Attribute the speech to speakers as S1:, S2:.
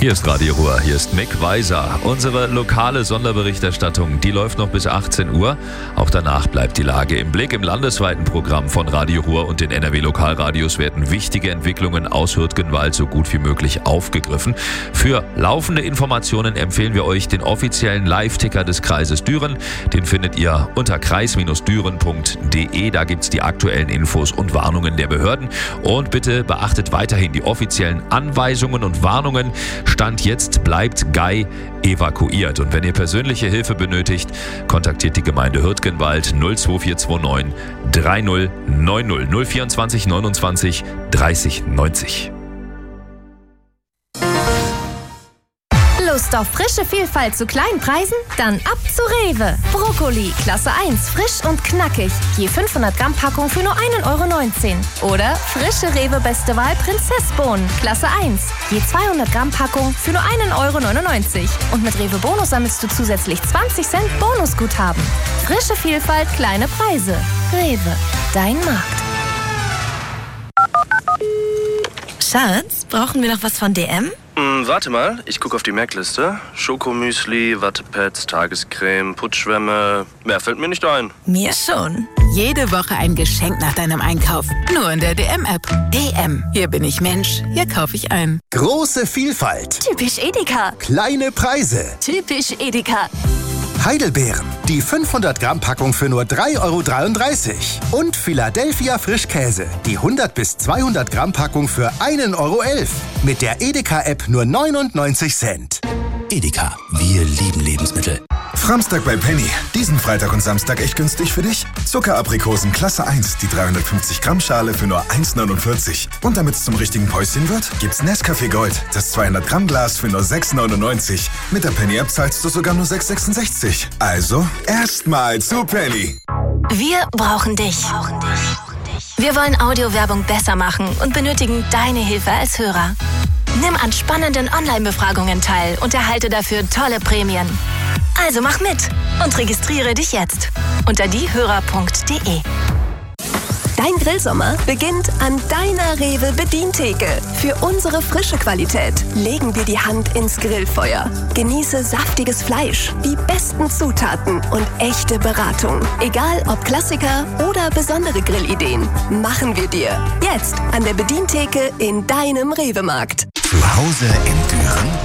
S1: Hier ist Radio Ruhr, hier ist Mick Weiser. Unsere lokale Sonderberichterstattung, die läuft noch bis 18 Uhr. Auch danach bleibt die Lage im Blick. Im landesweiten Programm von Radio Ruhr und den NRW-Lokalradios werden wichtige Entwicklungen aus Hürtgenwald so gut wie möglich aufgegriffen. Für laufende Informationen empfehlen wir euch den offiziellen Live-Ticker des Kreises Düren. Den findet ihr unter kreis-düren.de. Da gibt's die aktuellen Infos und Warnungen der Behörden. Und bitte beachtet weiterhin die offiziellen Anweisungen und Warnungen. Stand jetzt bleibt Guy evakuiert. Und wenn ihr persönliche Hilfe benötigt, kontaktiert die Gemeinde Hürtgenwald 02429 3090 024 29 30 90.
S2: Lust auf frische Vielfalt zu kleinen Preisen? Dann ab zu Rewe. Brokkoli, Klasse 1, frisch und knackig. Je 500 Gramm Packung für nur 1,19 €. Oder frische Rewe Beste Wahl Prinzessbohnen, Klasse 1. Je 200 Gramm Packung für nur 1,99 €. Und mit Rewe Bonus sammelst du zusätzlich 20 Cent Bonusguthaben. Frische Vielfalt, kleine Preise. Rewe, dein Markt.
S3: Schatz, brauchen wir noch was von DM?
S4: Warte mal, ich gucke auf die Merkliste. Schokomüsli, Wattepads, Tagescreme, Putzschwämme. Mehr fällt mir nicht ein.
S3: Mir schon. Jede Woche ein Geschenk nach deinem Einkauf. Nur in der DM-App. DM. Hier bin ich Mensch. Hier kaufe ich ein.
S5: Große Vielfalt.
S2: Typisch Edeka.
S5: Kleine Preise.
S2: Typisch Edeka.
S5: Heidelbeeren. Die 500 Gramm Packung für nur 3,33 €. Und Philadelphia Frischkäse. Die 100 bis 200 Gramm Packung für 1,11 €. Mit der Edeka-App nur 99 Cent.
S6: Edeka, wir lieben Lebensmittel.
S7: Framstag bei Penny. Diesen Freitag und Samstag echt günstig für dich. Zuckeraprikosen Klasse 1, die 350 Gramm Schale für nur 1,49 €. Und damit es zum richtigen Päuschen wird, gibt's Nescafé Gold, das 200 Gramm Glas für nur 6,99 €. Mit der Penny-App zahlst du sogar nur 6,66 €. Also, erstmal zu Penny.
S3: Wir brauchen dich. Wir wollen Audiowerbung besser machen und benötigen deine Hilfe als Hörer. Nimm an spannenden Online-Befragungen teil und erhalte dafür tolle Prämien. Also mach mit und registriere dich jetzt unter diehörer.de.
S8: Dein Grillsommer beginnt an deiner Rewe Bedientheke. Für unsere frische Qualität legen wir die Hand ins Grillfeuer. Genieße saftiges Fleisch, die besten Zutaten und echte Beratung. Egal ob Klassiker oder besondere Grillideen, machen wir dir. Jetzt an der Bedientheke in deinem Rewe-Markt.
S6: Zu Hause in Düren?